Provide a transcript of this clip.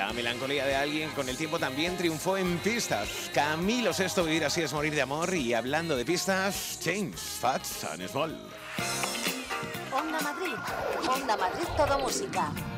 La melancolía de alguien con el tiempo también triunfó en pistas. Camilo Sesto, Vivir así es morir de amor. Y hablando de pistas, James, Fats and Small. Onda Madrid, Onda Madrid, todo música.